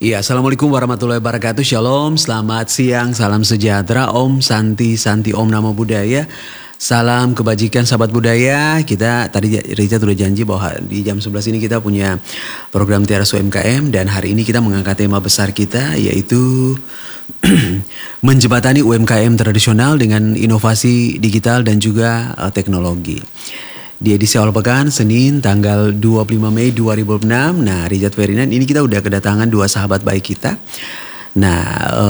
Iya, Assalamualaikum warahmatullahi wabarakatuh. Shalom, selamat siang, salam sejahtera, Om Santi, Om Namo Buddhaya. Salam kebajikan sahabat budaya. Kita tadi Richard udah janji bahwa di jam 11 ini kita punya program Teras UMKM. Dan hari ini kita mengangkat tema besar kita, yaitu menjembatani UMKM tradisional dengan inovasi digital dan juga teknologi. Di edisi awal pekan, Senin tanggal 25 Mei 2006. Nah, Richard Ferdinand, ini kita udah kedatangan dua sahabat baik kita. Nah,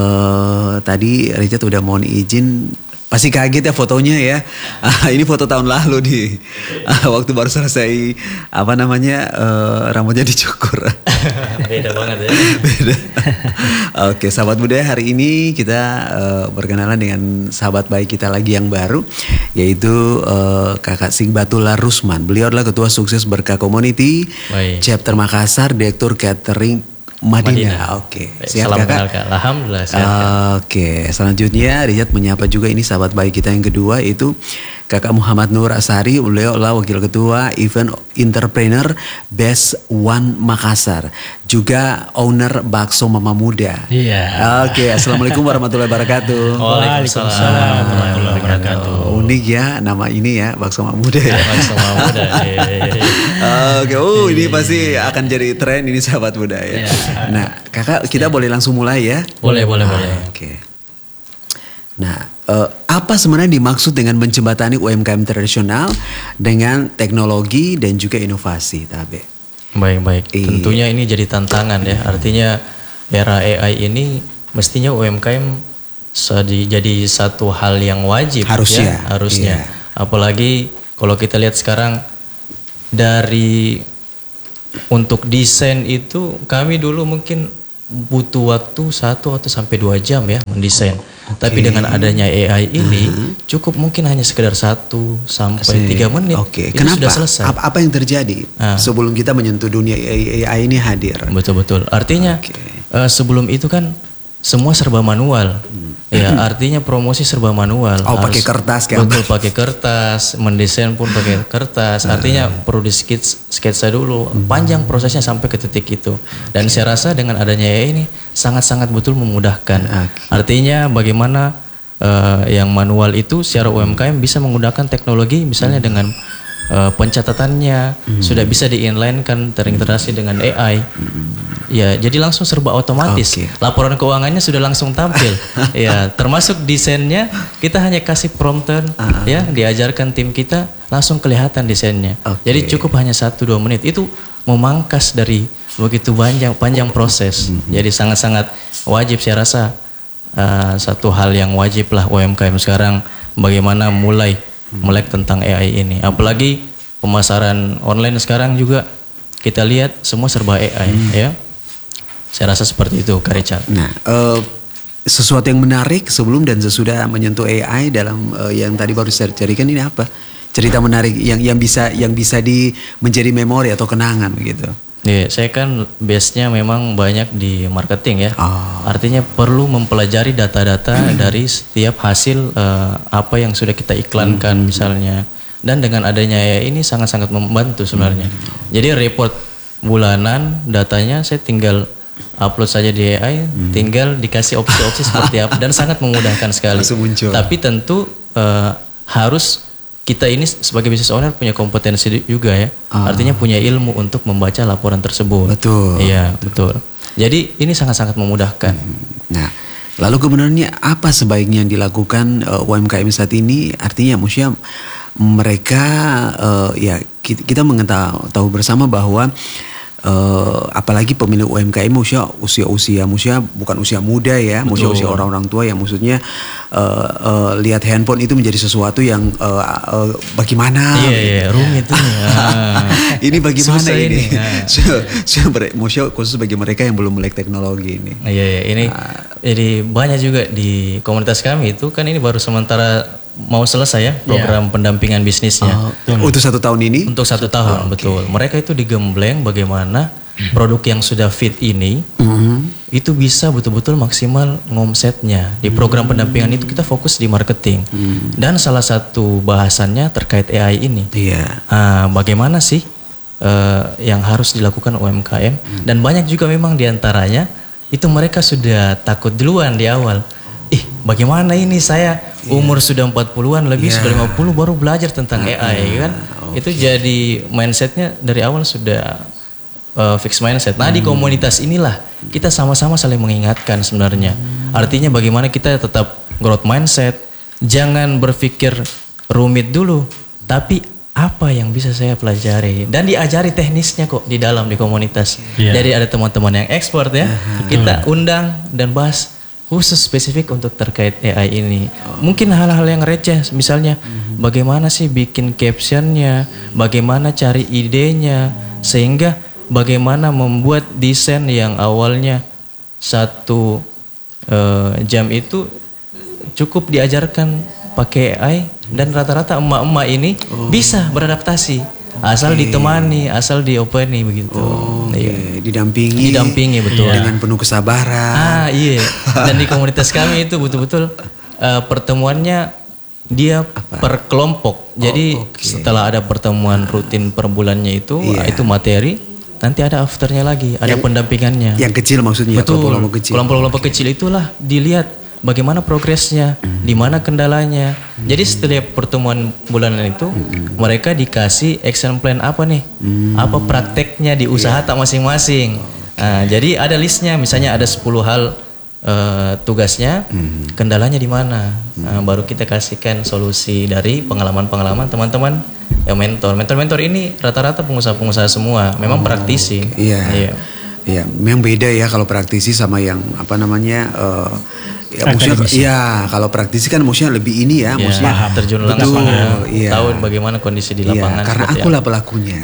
tadi Richard udah mohon izin, pasti kaget ya fotonya ya. Ini foto tahun lalu di waktu baru selesai rambutnya dicukur. Beda banget ya. Beda. Oke, sahabat budaya, hari ini kita berkenalan dengan sahabat baik kita lagi yang baru, yaitu Kakak Sigbatullah Rusman. Beliau adalah Ketua Sukses Berkah Community, Chapter Makassar, Direktur Catering Madinah. Oke. Siap Kakak? Alhamdulillah sehat. Oke. Selanjutnya Richard menyapa juga ini sahabat baik kita yang kedua, yaitu Kakak Muhammad Nur Asari. Beliau adalah Wakil Ketua Event Entrepreneur Best One Makassar, juga owner Bakso Mama Muda. Iya. Oke. Assalamualaikum warahmatullahi wabarakatuh. Waalaikumsalam warahmatullahi wabarakatuh. Unik ya nama ini ya, Bakso Mama Muda ya. Bakso Mama Muda. Oke. Ini pasti akan jadi tren ini sahabat budaya. Nah, Kakak, kita boleh langsung mulai ya? Boleh. Oke. Nah, apa sebenarnya dimaksud dengan menjembatani UMKM tradisional dengan teknologi dan juga inovasi, Tabe? Baik. Tentunya ini jadi tantangan ya. Artinya era AI ini mestinya UMKM jadi satu hal yang wajib. Harusnya. Iya. Apalagi kalau kita lihat sekarang dari untuk desain itu, kami dulu mungkin butuh waktu 1 atau sampai 2 jam ya mendesain. Tapi dengan adanya AI ini cukup mungkin hanya sekedar 1 sampai 3 menit. Itu Kenapa? Sudah selesai. Apa yang terjadi sebelum kita menyentuh dunia AI ini hadir? Betul. Artinya sebelum itu kan semua serba manual. Ya, artinya promosi serba manual. Pakai kertas kan? Betul, pakai kertas, mendesain pun pakai kertas. Artinya perlu di sketsa dulu. Panjang prosesnya sampai ke titik itu. Dan saya rasa dengan adanya AI ini sangat-sangat betul memudahkan. Artinya bagaimana yang manual itu secara UMKM bisa menggunakan teknologi, misalnya dengan pencatatannya sudah bisa di-inline-kan, terintegrasi dengan AI. Ya, jadi langsung serba otomatis. Laporan keuangannya sudah langsung tampil. Ya, termasuk desainnya kita hanya kasih prompter, ya, diajarkan tim kita langsung kelihatan desainnya. Jadi cukup hanya 1-2 menit. Itu memangkas dari begitu panjang proses. Jadi sangat-sangat wajib, saya rasa satu hal yang wajib lah UMKM sekarang bagaimana mulai melek tentang AI ini. Apalagi pemasaran online sekarang juga kita lihat semua serba AI ya. Saya rasa seperti itu, Kak Richard. Nah, sesuatu yang menarik sebelum dan sesudah menyentuh AI dalam yang tadi baru saya carikan ini apa? Cerita menarik yang bisa menjadi memori atau kenangan gitu. Iya, saya kan base-nya memang banyak di marketing ya. Artinya perlu mempelajari data-data dari setiap hasil apa yang sudah kita iklankan misalnya. Dan dengan adanya AI ini sangat-sangat membantu sebenarnya. Jadi report bulanan datanya saya tinggal upload saja di AI, tinggal dikasih opsi-opsi seperti apa, dan sangat memudahkan sekali. Tapi tentu harus kita ini sebagai business owner punya kompetensi juga ya. Artinya punya ilmu untuk membaca laporan tersebut. Betul. Iya, betul. Jadi ini sangat-sangat memudahkan. Nah, lalu kebenarnya apa sebaiknya dilakukan UMKM saat ini? Artinya maksudnya mereka ya kita mengetahui bersama bahwa apalagi pemilik UMKM usia bukan usia muda ya, usia orang-orang tua yang maksudnya lihat handphone itu menjadi sesuatu yang bagaimana? Iya, rumit itu. Ini bagaimana susah ini? Ini. Khusus bagi mereka yang belum melek teknologi ini. Iya, ini jadi banyak juga di komunitas kami itu kan ini baru sementara mau selesai ya program pendampingan bisnisnya. Untuk 1 tahun ini? Untuk 1 tahun, betul. Mereka itu digembleng bagaimana produk yang sudah fit ini itu bisa betul-betul maksimal ngomsetnya. Di program pendampingan itu kita fokus di marketing. Dan salah satu bahasannya terkait AI ini. Bagaimana sih yang harus dilakukan UMKM? Dan banyak juga memang diantaranya itu mereka sudah takut duluan di awal. Bagaimana ini saya umur sudah 40-an lebih, sudah 50 baru belajar tentang AI kan. Itu jadi mindsetnya dari awal sudah fix mindset. Nah di komunitas inilah kita sama-sama saling mengingatkan sebenarnya. Artinya bagaimana kita tetap growth mindset, jangan berpikir rumit dulu, tapi apa yang bisa saya pelajari, dan diajari teknisnya kok di dalam di komunitas. Jadi ada teman-teman yang expert ya, kita undang dan bahas khusus spesifik untuk terkait AI ini. Mungkin hal-hal yang receh, misalnya bagaimana sih bikin captionnya, bagaimana cari idenya, sehingga bagaimana membuat desain yang awalnya 1 jam itu cukup diajarkan pakai AI, dan rata-rata emak-emak ini bisa beradaptasi asal ditemani, asal diopeni begitu. Didampingi betul. Dengan penuh kesabaran. Iya. Dan di komunitas kami itu betul-betul pertemuannya dia per kelompok. Jadi setelah ada pertemuan rutin per bulannya itu materi, nanti ada afternya lagi, ada pendampingannya. Yang kecil maksudnya. Betul. Kelompok-kelompok kecil itulah dilihat bagaimana progresnya, di mana kendalanya. Jadi setiap pertemuan bulanan itu mereka dikasih action plan apa nih, apa prakteknya di usaha tak masing-masing. Nah, jadi ada listnya, misalnya ada 10 hal tugasnya, kendalanya di mana. Nah, baru kita kasihkan solusi dari pengalaman-pengalaman teman-teman mentor ini rata-rata pengusaha-pengusaha semua, memang praktisi. Iya, memang beda ya kalau praktisi sama yang maksudnya kalau praktisi kan maksudnya lebih ini ya, maksudnya terjun langsung tahu bagaimana kondisi di lapangan. Karena akulah pelakunya.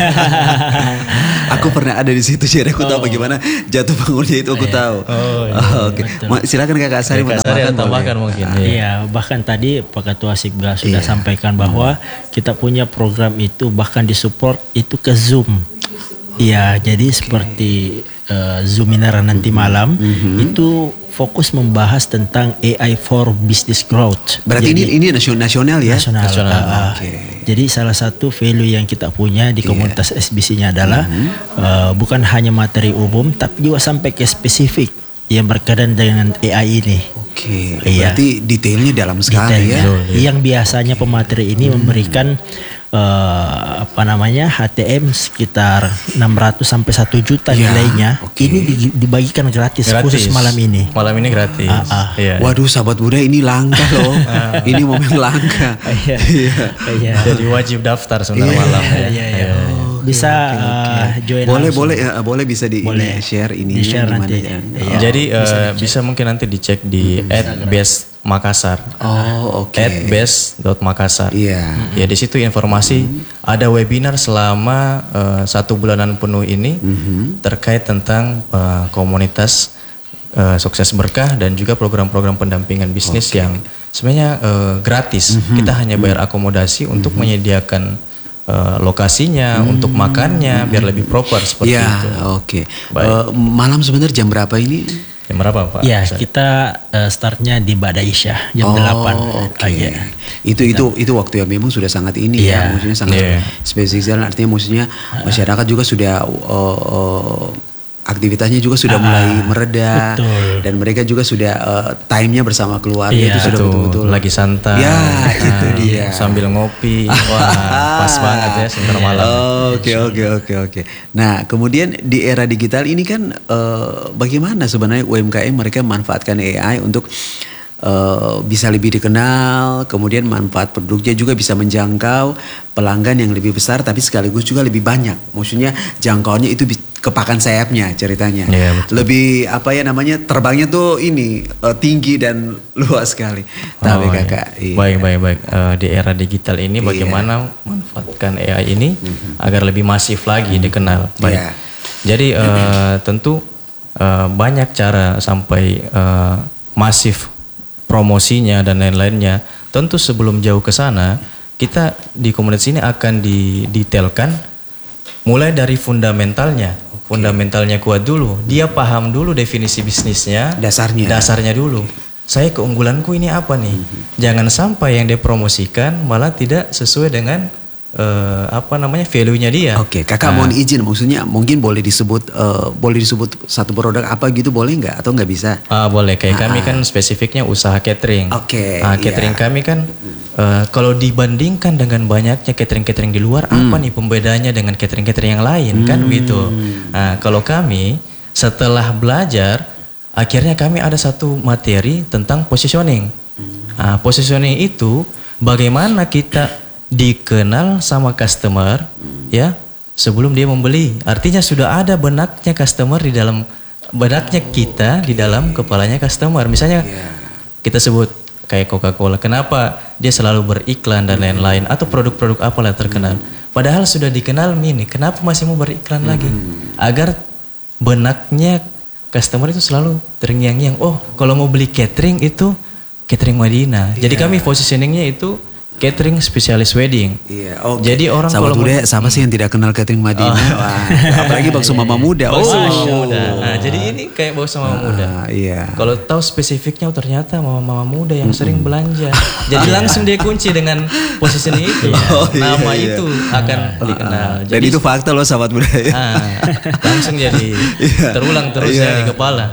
Aku pernah ada di situ, jadi aku tahu bagaimana jatuh bangunnya itu, aku tahu. Oke. Silakan Kakak Sari tambahkan mungkin. Iya, bahkan tadi Pak Ketua Sibga sudah sampaikan bahwa kita punya program itu bahkan disupport itu ke Zoom. Iya, jadi seperti Zoominar nanti malam itu fokus membahas tentang AI for business growth. Berarti jadi, ini nasional ya? Nasional. Jadi salah satu value yang kita punya di komunitas SBC-nya adalah bukan hanya materi umum, tapi juga sampai ke spesifik yang berkaitan dengan AI ini. Berarti detailnya dalam sekali ya. Yang biasanya pemateri ini memberikan HTM sekitar 600 sampai 1 juta nilainya. Ini dibagikan gratis khusus malam ini. Malam ini gratis. Waduh, sahabat Buddha, ini langka loh. Ini momen langka. Jadi wajib daftar sebenarnya malam ya. Bisa join. Boleh bisa share ini. Di-share nanti. Jadi bisa mungkin nanti dicek di @best_makassar. @best.makassar. Ya, di situ informasi ada webinar selama 1 bulanan penuh ini terkait tentang komunitas sukses berkah dan juga program-program pendampingan bisnis yang sebenarnya gratis. Kita hanya bayar akomodasi untuk menyediakan lokasinya, untuk makannya biar lebih proper seperti itu. Malam sebenarnya jam berapa ini? Jam berapa Pak? Ya, kita startnya di Ba'da Isya jam 8. Itu waktu yang memang sudah sangat ini ya, maksudnya sangat spesifik. Artinya maksudnya masyarakat juga sudah aktivitasnya juga sudah mulai mereda. Dan mereka juga sudah time-nya bersama keluarga itu sudah betul-betul lagi santai. Ya, itu dia. Sambil ngopi. Wah, pas banget ya sebentar malam. Oke. Nah, kemudian di era digital ini kan bagaimana sebenarnya UMKM mereka memanfaatkan AI untuk bisa lebih dikenal, kemudian manfaat produknya juga bisa menjangkau pelanggan yang lebih besar, tapi sekaligus juga lebih banyak. Maksudnya jangkauannya itu kepakan sayapnya ceritanya. Lebih terbangnya tuh ini tinggi dan luas sekali. Tapi Kakak. Baik. Di era digital ini bagaimana manfaatkan AI ini agar lebih masif lagi dikenal. Jadi tentu banyak cara sampai masif promosinya dan lain-lainnya. Tentu sebelum jauh ke sana, kita di komunitas ini akan didetailkan mulai dari fundamentalnya. Fundamentalnya kuat dulu. Dia paham dulu definisi bisnisnya, dasarnya dulu. Saya keunggulanku ini apa nih? Jangan sampai yang dia promosikan malah tidak sesuai dengan value-nya dia. Oke, kakak mohon izin, maksudnya mungkin boleh disebut satu produk apa gitu, boleh nggak atau nggak bisa? Boleh, kayak kami kan spesifiknya usaha catering. Oke. Catering kami kan kalau dibandingkan dengan banyaknya catering-catering di luar, apa nih pembedanya dengan catering-catering yang lain kan gitu. Nah, kalau kami setelah belajar, akhirnya kami ada satu materi tentang positioning. Positioning itu bagaimana kita dikenal sama customer ya sebelum dia membeli. Artinya sudah ada benaknya customer di dalam benaknya kita di dalam kepalanya customer. Misalnya kita sebut kayak Coca-Cola, kenapa dia selalu beriklan dan lain-lain, atau produk-produk apalah terkenal. Padahal sudah dikenal Mini, kenapa masih mau beriklan lagi? Agar benaknya customer itu selalu terngiang-ngiang. Oh, kalau mau beli catering itu catering Madinah. Jadi kami positioningnya itu catering spesialis wedding. Jadi orang sahabat muda, siapa sih yang tidak kenal catering Madinah? Wah, apalagi bakso mama muda. Bakso mama muda. Nah, jadi ini kayak bakso mama muda. Kalau tahu spesifiknya ternyata mama muda yang sering belanja. Jadi langsung dia kunci dengan positioning itu. Nama itu akan dikenal. Dan itu fakta loh sahabat muda. Langsung jadi terulang terus di kepala.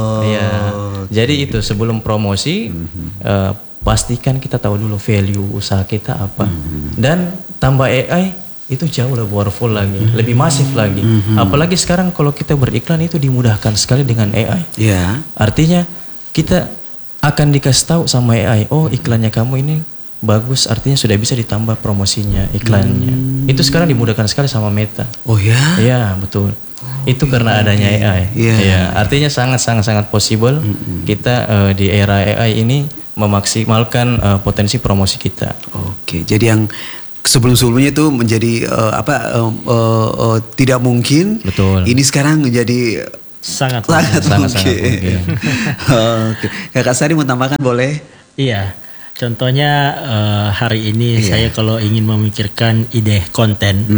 Jadi itu sebelum promosi pastikan kita tahu dulu value usaha kita apa. Dan tambah AI itu jauh lebih powerful lagi, lebih masif lagi. Apalagi sekarang kalau kita beriklan itu dimudahkan sekali dengan AI. Artinya kita akan dikasih tahu sama AI, oh iklannya kamu ini bagus, artinya sudah bisa ditambah promosinya, iklannya. Itu sekarang dimudahkan sekali sama Meta. Oh ya? Iya, betul. Itu karena adanya AI. Artinya sangat possible kita di era AI ini memaksimalkan potensi promosi kita. Oke, jadi yang sebelum-sebelumnya itu menjadi tidak mungkin. Betul. Ini sekarang menjadi sangat mungkin. Oke, Kakak Sari mau tambahkan boleh? Iya. Contohnya hari ini saya kalau ingin memikirkan ide konten,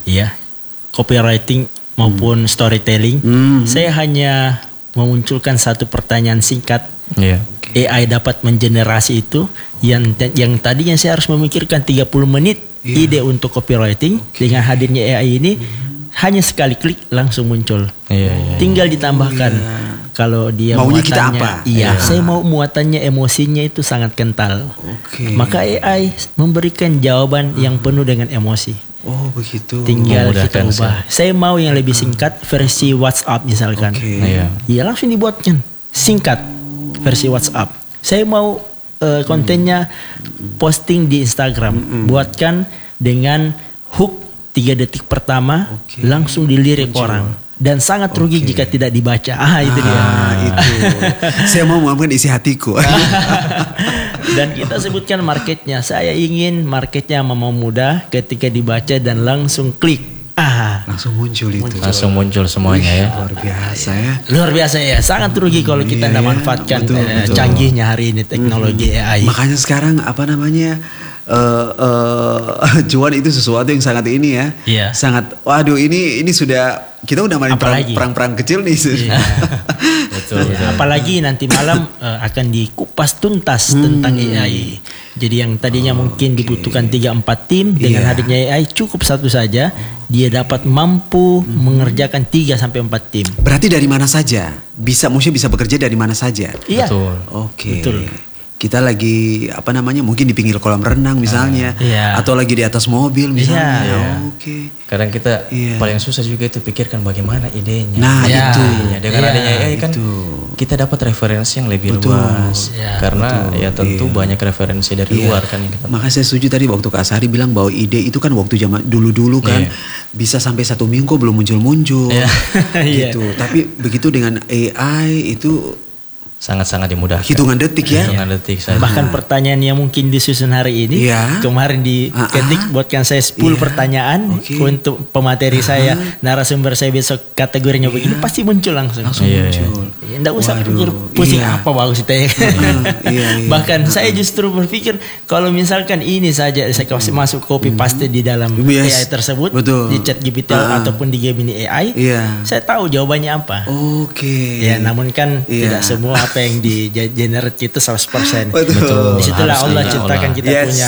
copywriting maupun storytelling, saya hanya memunculkan satu pertanyaan singkat. AI dapat mengenerasi itu yang tadinya saya harus memikirkan 30 menit ide untuk copywriting, dengan hadirnya AI ini hanya sekali klik langsung muncul. Tinggal ditambahkan kalau dia maunya muatannya, kita apa? Saya mau muatannya emosinya itu sangat kental. Maka AI memberikan jawaban yang penuh dengan emosi. Oh begitu. Tinggal kita ubah. Saya mau yang lebih singkat versi WhatsApp misalkan. Langsung dibuatkan singkat versi WhatsApp. Saya mau kontennya posting di Instagram. Buatkan dengan hook 3 detik pertama langsung dilirik orang. Dan sangat rugi jika tidak dibaca. Itu dia. Itu. Saya mau mengamalkan isi hatiku. Dan kita sebutkan marketnya. Saya ingin marketnya mama muda, ketika dibaca dan langsung klik. Langsung muncul itu. Langsung muncul semuanya ya. Luar biasa ya. Luar biasa ya. Sangat rugi kalau kita tidak manfaatkan canggihnya hari ini teknologi AI. Makanya sekarang cuan itu sesuatu yang sangat ini ya. Sangat waduh ini sudah kita udah main perang-perang kecil nih. Betul. Apalagi nanti malam akan dikupas tuntas tentang AI. Jadi yang tadinya mungkin dibutuhkan 3-4 tim, dengan hadirnya AI cukup satu saja, dia dapat mampu mengerjakan 3-4 tim. Berarti dari mana saja? Maksudnya bisa bekerja dari mana saja? Betul. Betul. Kita lagi mungkin di pinggir kolam renang misalnya, atau lagi di atas mobil misalnya. Kadang kita paling susah juga itu pikirkan bagaimana idenya. Itu. Dengan adanya AI kan kita dapat referensi yang lebih luas. Karena tentu banyak referensi dari luar kan. Makanya saya setuju tadi waktu Kak Sari bilang bahwa ide itu kan waktu zaman dulu-dulu kan bisa sampai 1 minggu belum muncul-muncul. Gitu. Tapi begitu dengan AI itu sangat-sangat dimudahkan. Hitungan detik ya. Hitungan detik saja. Bahkan pertanyaan yang mungkin disusun hari ini, kemarin di ketik buatkan saya 10 pertanyaan untuk pemateri saya, narasumber saya besok kategorinya begini, pasti muncul langsung. Muncul. Nggak usah pikir pusing apa bagus itu. Bahkan saya justru berpikir kalau misalkan ini saja saya kasih masuk copy paste di dalam AI tersebut, di ChatGPT ataupun di Gemini AI, saya tahu jawabannya apa. Namun kan tidak semua apa yang di generate itu 100%. Betul. Disitulah Allah ciptakan kita punya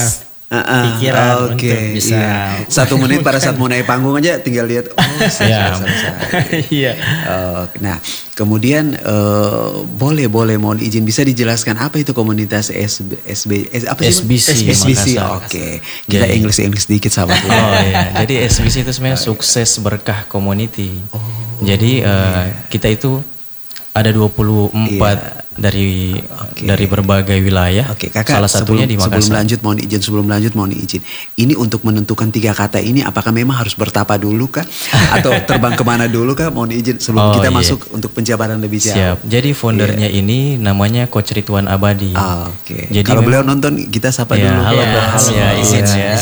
pikiran untuk bisa iya. 1 menit pada saat mau naik panggung aja tinggal lihat selesai. Iya. Nah, kemudian boleh mohon izin bisa dijelaskan apa itu komunitas SBC Makassar. Oke. Kita English dikit sahabat. Oh iya. Jadi SBC itu sebenarnya sukses berkah community. Jadi kita itu ada 24 dari berbagai wilayah. Oke, Kakak, salah satunya di Makassar. Sebelum lanjut mohon izin. Ini untuk menentukan 3 kata ini apakah memang harus bertapa dulu kah atau terbang kemana dulu kah? Mohon izin sebelum kita masuk untuk penjabaran lebih jauh. Siap. Jadi foundernya ini namanya Coach Ridwan Abadi. Oke. Jadi kalau beliau nonton kita sapa dulu. Halo, izin.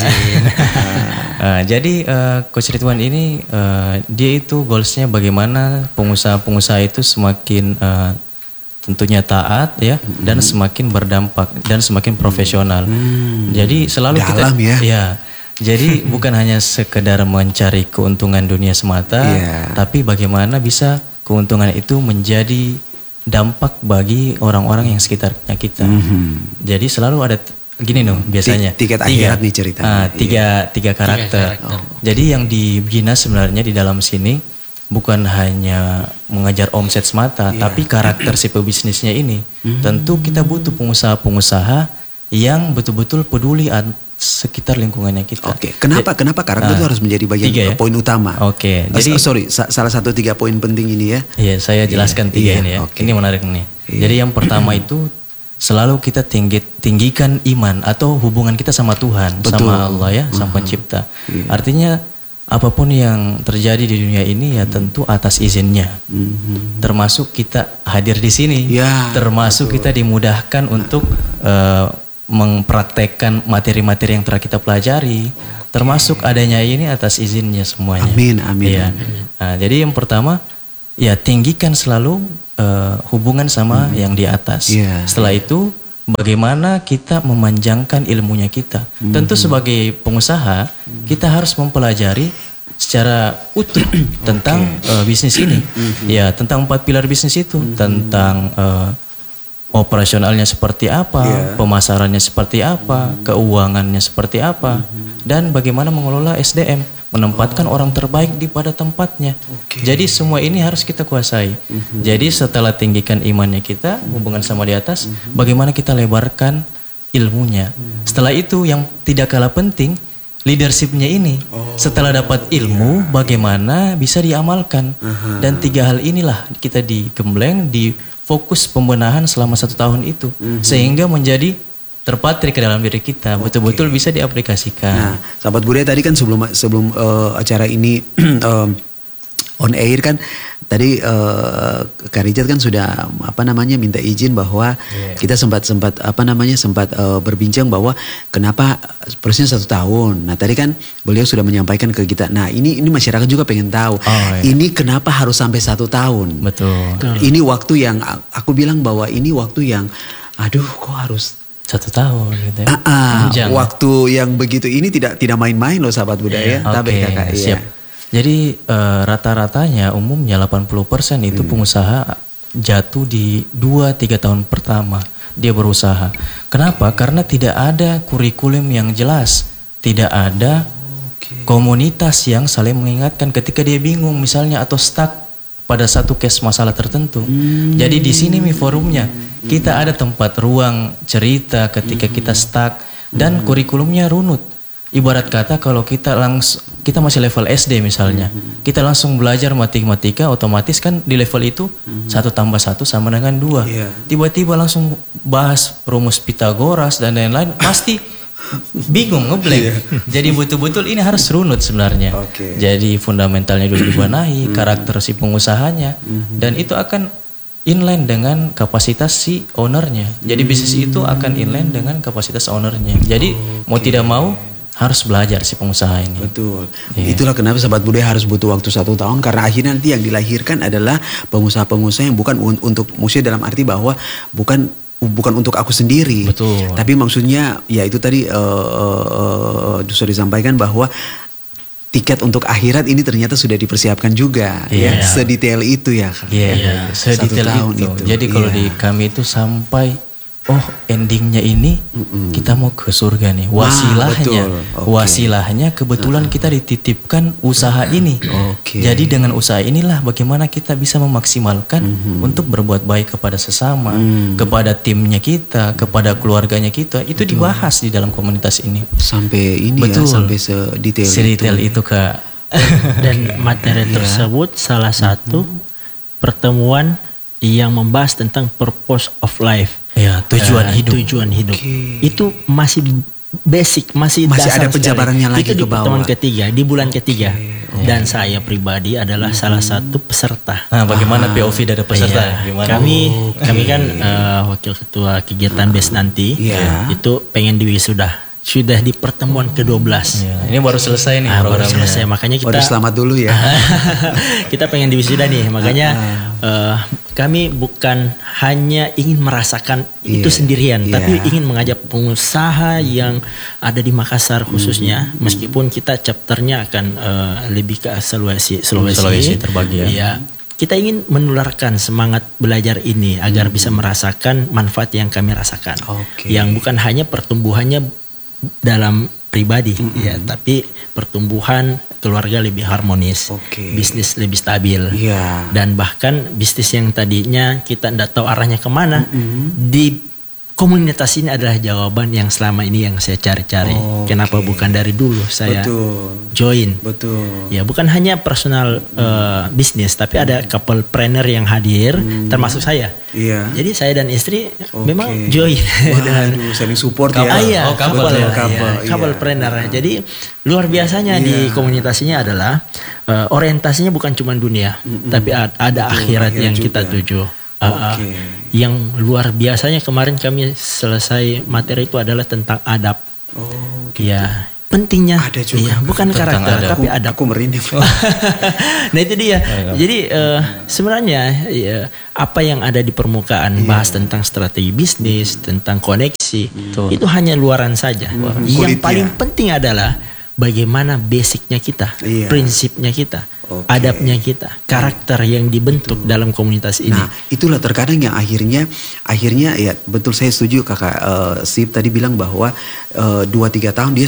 Jadi Coach Ridwan ini dia itu goalsnya bagaimana pengusaha-pengusaha itu semakin tentunya taat ya dan semakin berdampak dan semakin profesional. Jadi selalu dalam kita jadi bukan hanya sekedar mencari keuntungan dunia semata, tapi bagaimana bisa keuntungan itu menjadi dampak bagi orang-orang yang sekitarnya kita. Jadi selalu ada gini biasanya tiket akhirat nih ceritanya. Tiga karakter. Jadi yang dibina sebenarnya di dalam sini bukan hanya mengejar omset semata, tapi karakter si pebisnisnya ini. Tentu kita butuh pengusaha-pengusaha yang betul-betul peduli sekitar lingkungannya kita. Oke. Kenapa karakter itu harus menjadi bagian poin utama? Oke. Jadi salah satu 3 poin penting ini ya. Iya, saya jelaskan 3 ini ya. Ini menarik nih. Jadi yang pertama itu selalu kita tinggikan iman atau hubungan kita sama Tuhan, sama Allah ya, Sang Pencipta. Artinya apapun yang terjadi di dunia ini ya tentu atas izinnya. Termasuk kita hadir di sini. Termasuk kita dimudahkan untuk mempraktekkan materi-materi yang telah kita pelajari. Termasuk adanya ini atas izinnya semuanya. Amin. Ya. Nah, jadi yang pertama ya tinggikan selalu hubungan sama yang di atas. Setelah itu bagaimana kita memanjangkan ilmunya kita. Tentu sebagai pengusaha kita harus mempelajari secara utuh tentang bisnis ini. Ya, tentang 4 pilar bisnis itu, tentang operasionalnya seperti apa, pemasarannya seperti apa, keuangannya seperti apa, dan bagaimana mengelola SDM, menempatkan orang terbaik di pada tempatnya. Jadi semua ini harus kita kuasai. Jadi setelah tinggikan imannya kita, hubungan sama di atas, bagaimana kita lebarkan ilmunya. Setelah itu yang tidak kalah penting, leadershipnya ini. Setelah dapat ilmu, bagaimana bisa diamalkan. Dan 3 hal inilah kita digembleng, di fokus pembenahan selama 1 tahun itu. Sehingga menjadi terpatri ke dalam diri kita, betul-betul bisa diaplikasikan. Nah, sahabat budaya tadi kan sebelum acara ini on air kan tadi Kak Richard kan sudah minta izin bahwa kita sempat berbincang bahwa kenapa prosesnya 1 tahun. Nah tadi kan beliau sudah menyampaikan ke kita. Nah ini masyarakat juga pengen tahu. Ini kenapa harus sampai 1 tahun? Betul. Ini waktu yang aku bilang bahwa ini waktu yang kok harus 1 tahun gitu ya. Waktu yang begitu ini tidak main-main loh sahabat budaya. Kakak, siap. Jadi rata-ratanya umumnya 80% itu pengusaha jatuh di 2-3 tahun pertama dia berusaha. Kenapa? Karena tidak ada kurikulum yang jelas, tidak ada komunitas yang saling mengingatkan ketika dia bingung misalnya atau stuck pada satu case masalah tertentu. Jadi di sini forumnya kita ada tempat ruang cerita ketika kita stuck dan kurikulumnya runut. Ibarat kata kalau kita masih level SD misalnya, kita langsung belajar matematika, otomatis kan di level itu 1 tambah 1 sama dengan 2. Tiba-tiba langsung bahas rumus Pitagoras dan lain-lain, pasti bingung, ngeblank. Jadi betul-betul ini harus runut sebenarnya. Jadi fundamentalnya dulu dibenahi, karakter si pengusahanya, dan itu akan inline dengan kapasitas si ownernya. Jadi bisnis itu akan inline dengan kapasitas ownernya. Jadi mau tidak mau harus belajar si pengusaha ini. Betul. Itulah kenapa sahabat budaya harus butuh waktu 1 tahun, karena akhirnya nanti yang dilahirkan adalah pengusaha-pengusaha yang bukan untuk maksudnya dalam arti bahwa bukan untuk aku sendiri. Betul. Tapi maksudnya ya itu tadi sudah disampaikan bahwa tiket untuk akhirat ini ternyata sudah dipersiapkan juga. Ya, sedetail itu ya. Sedetail itu. Jadi kalau di kami itu sampai oh endingnya ini kita mau ke surga nih. Wasilahnya kebetulan kita dititipkan usaha ini. Jadi dengan usaha inilah bagaimana kita bisa memaksimalkan untuk berbuat baik kepada sesama, kepada timnya kita, kepada keluarganya kita. Itu dibahas di dalam komunitas ini. Sampai ini Betul. ya, sampai sedetail itu Kak. Dan materi tersebut salah satu pertemuan yang membahas tentang purpose of life. Ya, tujuan hidup. Tujuan hidup. Itu masih basic, masih ada dasar penjabarannya sekali. lagi Itu di ke bawah. pertemuan ketiga, di bulan ketiga. Dan saya pribadi adalah salah satu peserta. Nah, bagaimana POV dari peserta? Iya. Gimana? Kami kan wakil ketua kegiatan BES nanti. Itu pengen diwisuda. Sudah di pertemuan ke-12. Ya, ini baru selesai nih baru programnya. selesai, makanya kita selamat dulu ya. kita pengen diwisuda nih, makanya kami bukan hanya ingin merasakan itu sendirian, tapi ingin mengajak pengusaha yang ada di Makassar khususnya, meskipun kita chapternya akan lebih ke Sulawesi terbagi ya. Ya, kita ingin menularkan semangat belajar ini agar bisa merasakan manfaat yang kami rasakan, yang bukan hanya pertumbuhannya dalam pribadi ya, tapi pertumbuhan keluarga lebih harmonis, bisnis lebih stabil, dan bahkan bisnis yang tadinya kita tidak tahu arahnya kemana, di komunitas ini adalah jawaban yang selama ini yang saya cari-cari. Kenapa bukan dari dulu saya join? Ya, bukan hanya personal bisnis, tapi ada couple-planner yang hadir, termasuk saya. Jadi saya dan istri memang join dengan saling support couple-planner. Jadi luar biasanya di komunitas ini adalah orientasinya bukan cuma dunia, tapi ada akhirat yang kita tuju. Yang luar biasanya kemarin kami selesai materi itu adalah tentang adab. Ya, pentingnya ada juga bukan karakter adab. Tapi adab. Aku merinding. Nah itu dia. Jadi sebenarnya apa yang ada di permukaan bahas tentang strategi bisnis, tentang koneksi, itu hanya luaran saja. Yang paling penting adalah bagaimana basicnya kita, prinsipnya kita, adabnya kita, karakter yang dibentuk dalam komunitas ini. Nah, itulah terkadang yang akhirnya ya betul, saya setuju kakak Sip tadi bilang bahwa 2-3 tahun dia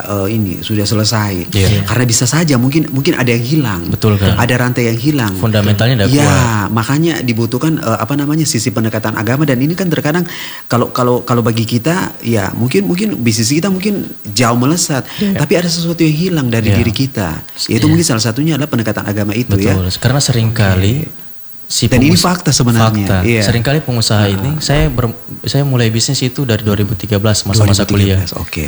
sudah selesai. Karena bisa saja mungkin ada yang hilang. Betul kan? Ada rantai yang hilang. Fundamentalnya tidak kuat. Makanya dibutuhkan sisi pendekatan agama, dan ini kan terkadang kalau bagi kita ya mungkin bisnis kita mungkin jauh melesat, tapi ada sesuatu yang hilang dari diri kita. Yaitu mungkin salah satunya adalah pendekatan agama itu. Betul. Karena seringkali dan ini fakta sebenarnya. Seringkali pengusaha ini saya mulai bisnis itu dari 2013 masa-masa kuliah.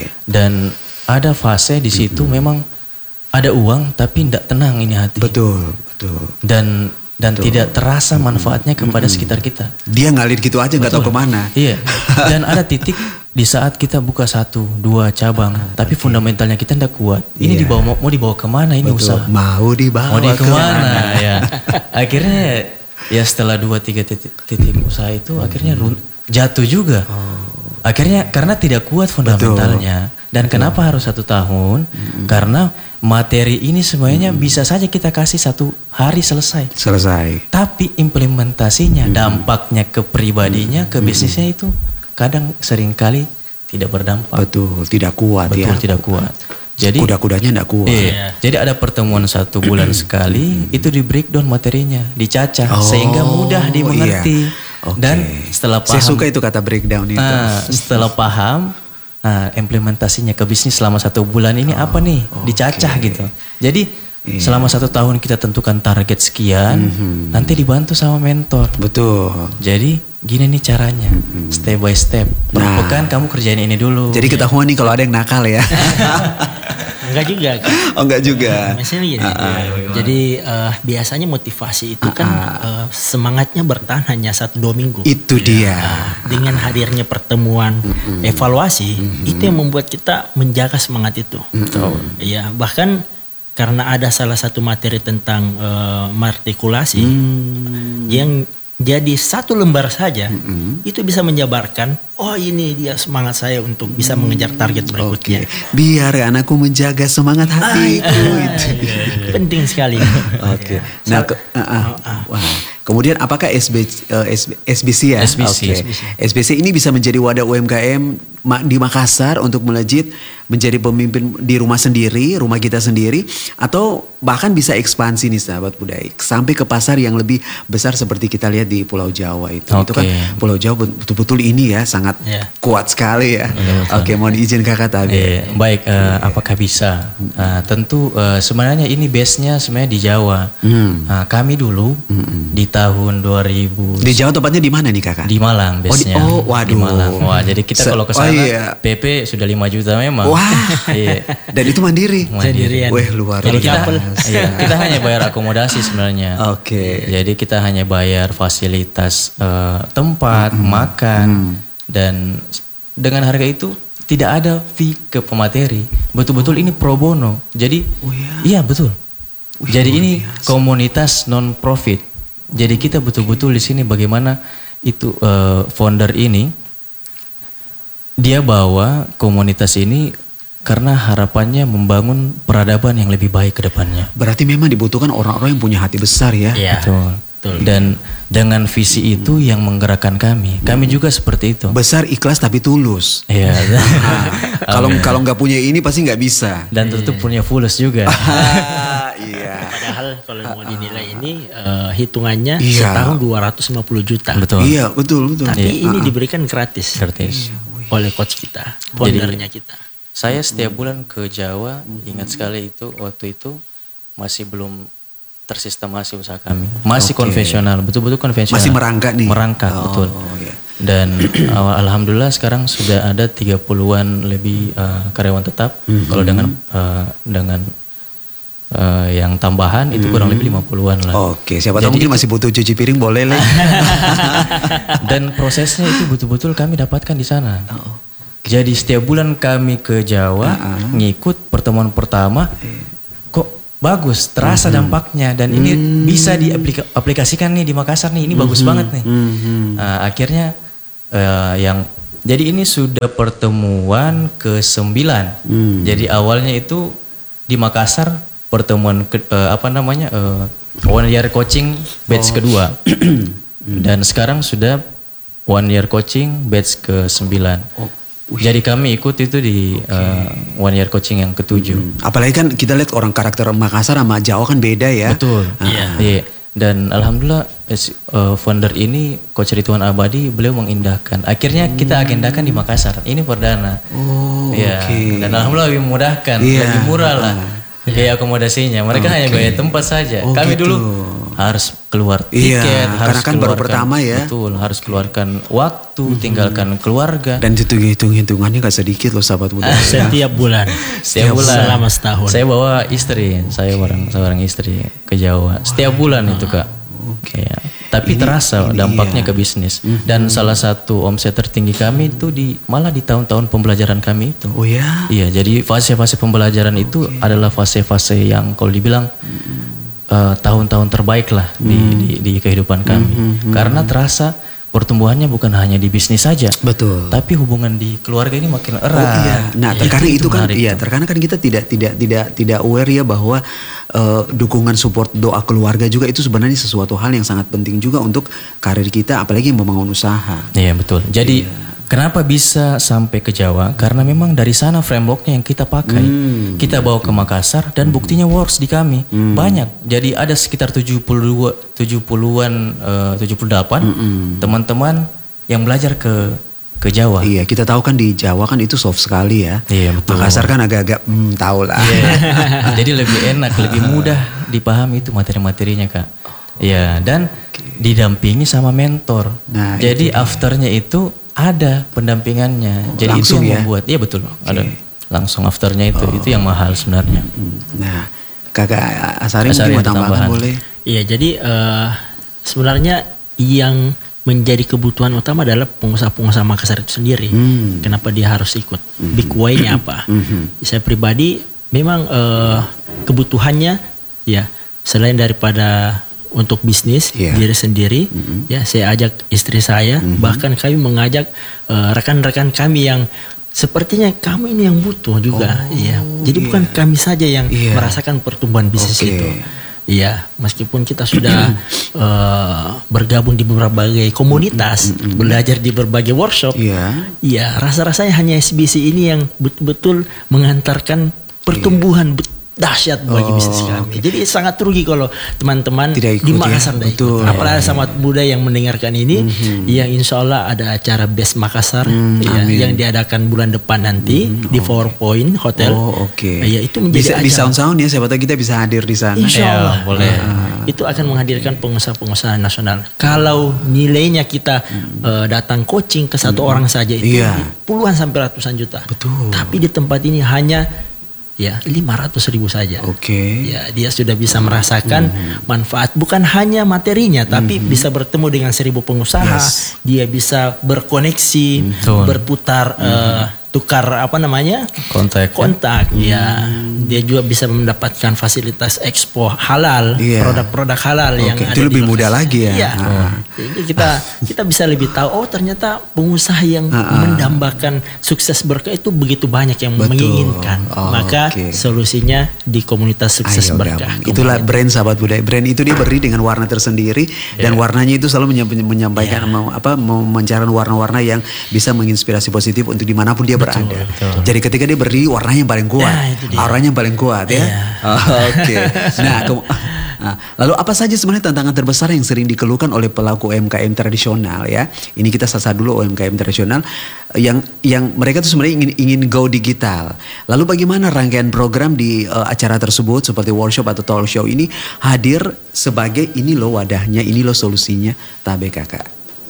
Dan ada fase di situ memang ada uang tapi tidak tenang ini hati. Betul. Dan tidak terasa manfaatnya kepada sekitar kita. Dia ngalir gitu aja, nggak tahu kemana. Iya. Dan ada titik di saat kita buka 1-2 cabang, tapi fundamentalnya kita tidak kuat. Ini mau dibawa kemana ini usaha? Mau dibawa kemana? Ya. Akhirnya ya setelah 2-3 titik usaha itu akhirnya jatuh juga. Akhirnya karena tidak kuat fundamentalnya. Dan kenapa harus 1 tahun? Karena materi ini semuanya bisa saja kita kasih 1 hari selesai. Tapi implementasinya, dampaknya ke pribadinya, ke bisnisnya itu kadang seringkali tidak berdampak. Betul, tidak kuat. Tidak kuat. Jadi kuda-kudanya tidak kuat. Jadi ada pertemuan 1 bulan sekali, itu di breakdown materinya, dicacah sehingga mudah dimengerti. Dan setelah paham, saya suka itu kata breakdown itu. Setelah paham, implementasinya ke bisnis selama 1 bulan ini apa nih, dicacah gitu. Jadi selama 1 tahun kita tentukan target sekian, nanti dibantu sama mentor. Betul. Jadi gini nih caranya, step by step. Per pekan kamu kerjain ini dulu. Jadi ketahuan nih kalau ada yang nakal ya. Enggak juga. Enggak juga. Misalnya gini. Jadi biasanya motivasi itu kan semangatnya bertahan hanya 1-2 minggu. Itu dia. Dengan hadirnya pertemuan evaluasi, itu yang membuat kita menjaga semangat itu. Ya, bahkan karena ada salah satu materi tentang martikulasi yang jadi 1 lembar saja itu bisa menjabarkan, oh ini dia semangat saya untuk bisa mengejar target berikutnya. Biar anakku menjaga semangat hati itu. Penting sekali. Nah, Kemudian apakah SBC ya? SBC. Oke. SBC ini bisa menjadi wadah UMKM di Makassar untuk melejit menjadi pemimpin di rumah sendiri, rumah kita sendiri, atau bahkan bisa ekspansi nih sahabat budaya sampai ke pasar yang lebih besar seperti kita lihat di Pulau Jawa itu. Itu kan Pulau Jawa betul-betul ini ya sangat kuat sekali ya. Oke, mohon izin Kakak Tabir. Baik, apakah bisa? Tentu sebenarnya ini base-nya sebenarnya di Jawa. Kami dulu di tahun 2000. Di Jawa tempatnya di mana nih Kakak? Di Malang base-nya. Waduh. Di Malang. Wah, jadi kita kalau ke sana PP sudah 5 juta memang. Wah. Dan itu mandiri. Sendirian. Wah, luar Jadi biasa. kita hanya bayar akomodasi sebenarnya. Oke. Jadi kita hanya bayar fasilitas tempat, makan, dan dengan harga itu tidak ada fee ke pemateri. Betul-betul ini pro bono. Jadi iya betul. Jadi ini komunitas non profit. Jadi kita betul-betul di sini bagaimana itu founder ini dia bawa komunitas ini karena harapannya membangun peradaban yang lebih baik ke depannya. Berarti memang dibutuhkan orang-orang yang punya hati besar ya. Iya. Betul. Dan dengan visi itu yang menggerakkan kami. Kami juga seperti itu. Besar, ikhlas tapi tulus. Iya. Kalau nggak punya ini pasti nggak bisa. Dan tentu punya fulus juga. Iya. Padahal kalau mau dinilai ini hitungannya setahun 250 juta. Betul. Iya, betul. Tapi ini diberikan gratis. Gratis. Oleh coach kita, foundernya kita. Saya setiap bulan ke Jawa, ingat sekali itu waktu itu masih belum tersistemasi usaha kami. Masih konvensional, betul-betul konvensional. Masih merangkak nih. Merangkak, betul. Iya. Dan alhamdulillah sekarang sudah ada 30-an lebih karyawan tetap. Kalau dengan yang tambahan itu kurang lebih 50-an lah. Oke, siapa tahu mungkin masih butuh cuci piring, boleh lah. Dan prosesnya itu betul-betul kami dapatkan di sana. Jadi setiap bulan kami ke Jawa, ngikut pertemuan pertama, kok bagus, terasa dampaknya, dan ini bisa diaplikasikan nih di Makassar nih, ini bagus banget nih. Akhirnya jadi ini sudah pertemuan ke-9. Jadi awalnya itu di Makassar pertemuan one year coaching batch kedua. Dan sekarang sudah one year coaching batch ke-9. Jadi kami ikut itu di one year coaching yang ke-7. Apalagi kan kita lihat orang karakter Makassar sama Jawa kan beda ya. Betul. Iya. Dan alhamdulillah founder ini Coach Ridwan Abadi, beliau mengindahkan. Akhirnya kita agendakan di Makassar. Ini perdana. Oke. Dan alhamdulillah lebih memudahkan, lebih murah lah. Biaya akomodasinya, mereka hanya bayar tempat saja. Kami dulu harus keluar tiket, harus karena kan baru pertama ya. Betul, harus keluarkan waktu, tinggalkan keluarga. Dan hitung-hitungannya gak sedikit loh sahabat muda. Setiap bulan. Selama setahun. Saya bawa istri, seorang istri ke Jawa. Setiap bulan itu Kak. Ya. Tapi terasa dampaknya ke bisnis. Dan salah satu omset tertinggi kami itu malah di tahun-tahun pembelajaran kami itu. Oh ya? Iya, jadi fase-fase pembelajaran itu adalah fase-fase yang kalau dibilang tahun-tahun terbaik lah di kehidupan kami. Karena terasa pertumbuhannya bukan hanya di bisnis saja. Betul. Tapi hubungan di keluarga ini makin erat. Oh iya. Nah, terkadang itu kan terkadang kan kita tidak aware ya bahwa dukungan support doa keluarga juga itu sebenarnya sesuatu hal yang sangat penting juga untuk karir kita, apalagi yang membangun usaha. Iya, betul. Jadi kenapa bisa sampai ke Jawa? Karena memang dari sana frameworknya yang kita pakai. Kita bawa ke Makassar dan buktinya works di kami. Banyak. Jadi ada sekitar 78 teman-teman yang belajar ke Jawa. Iya, kita tahu kan di Jawa kan itu soft sekali ya. Iya, betul. Makassar kan agak-agak tahu lah. Jadi lebih enak, lebih mudah dipahami itu materi-materinya Kak. Iya, dan didampingi sama mentor. Nah, jadi afternya itu ada pendampingannya. Jadi langsung itu yang membuat, iya betul, ada langsung afternya itu yang mahal sebenarnya. Nah, Kakak Asari mungkin mau tambahkan boleh? Iya, jadi sebenarnya yang menjadi kebutuhan utama adalah pengusaha-pengusaha Makassar itu sendiri. Kenapa dia harus ikut? Big why-nya apa? Saya pribadi memang kebutuhannya ya selain daripada untuk bisnis diri sendiri, ya saya ajak istri saya, bahkan kami mengajak rekan-rekan kami yang sepertinya kamu ini yang butuh juga, ya. Jadi bukan kami saja yang merasakan pertumbuhan bisnis itu. Iya, meskipun kita sudah bergabung di berbagai komunitas, belajar di berbagai workshop, iya, rasa-rasanya hanya SBC ini yang betul-betul mengantarkan pertumbuhan dahsyat bagi bisnis kami. Jadi sangat rugi kalau teman-teman di Makassar tidak ikut. Apalagi sama muda yang mendengarkan ini, yang insya Allah ada acara Best Makassar yang diadakan bulan depan nanti di Four Point Hotel. Ya, itu menjadi di sound-sound ya, siapa tahu kita bisa hadir di sana. Insya Allah boleh. Itu akan menghadirkan pengusaha-pengusaha nasional. Kalau nilainya kita datang coaching ke satu orang saja itu puluhan sampai ratusan juta. Betul. Tapi di tempat ini hanya 500.000 saja. Ya, dia sudah bisa merasakan manfaat bukan hanya materinya, tapi bisa bertemu dengan 1.000 pengusaha. Dia bisa berkoneksi, berputar, tukar kontak. Ya, dia juga bisa mendapatkan fasilitas ekspor halal, produk-produk halal yang ada itu lebih mudah lagi ya. Jadi kita bisa lebih tahu, ternyata pengusaha yang mendambakan sukses berkah itu begitu banyak yang menginginkan. Maka solusinya di komunitas sukses berkah. Itulah brand Sahabat Budaya. Brand itu dia beri dengan warna tersendiri dan warnanya itu selalu menyampaikan mencarikan warna-warna yang bisa menginspirasi positif untuk dimanapun dia berada. Jadi ketika dia beri warnanya yang paling kuat, auranya yang paling kuat ya. Nah, lalu apa saja sebenarnya tantangan terbesar yang sering dikeluhkan oleh pelaku UMKM tradisional ya? Ini kita sasar dulu UMKM tradisional yang mereka tuh sebenarnya ingin go digital. Lalu bagaimana rangkaian program di acara tersebut seperti workshop atau talk show ini hadir sebagai ini loh wadahnya, ini loh solusinya, tabe kakak.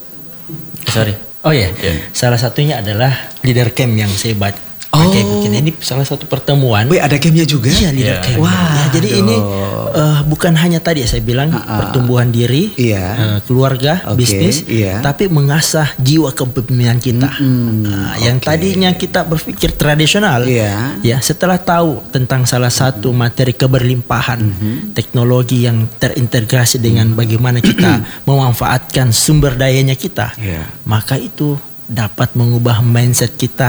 Salah satunya adalah leader camp yang saya pakai bikin. Ini salah satu pertemuan. Ada campnya juga? Iya, leader camp. Jadi ini bukan hanya tadi saya bilang pertumbuhan diri, keluarga, bisnis, tapi mengasah jiwa kepemimpinan kita. Yang tadinya kita berpikir tradisional, setelah tahu tentang salah satu materi keberlimpahan teknologi yang terintegrasi dengan bagaimana kita memanfaatkan sumber dayanya kita, maka itu dapat mengubah mindset kita